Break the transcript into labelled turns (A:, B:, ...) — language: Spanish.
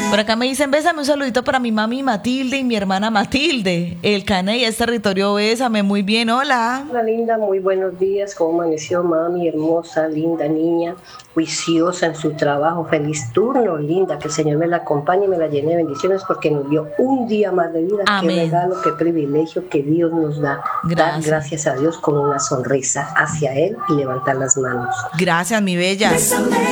A: Por acá me dicen, bésame, un saludito para mi mami Matilde y mi hermana Matilde. El Caney es territorio, bésame, muy bien, hola.
B: Hola linda, muy buenos días. ¿Cómo amaneció mami? Hermosa, linda niña, juiciosa en su trabajo. Feliz turno, linda. Que el Señor me la acompañe y me la llene de bendiciones porque nos dio un día más de vida. Qué
A: Amén.
B: regalo, qué privilegio que Dios nos da. Dar
A: Gracias.
B: gracias a Dios con una sonrisa hacia Él y levantar las manos.
A: Gracias, mi bella.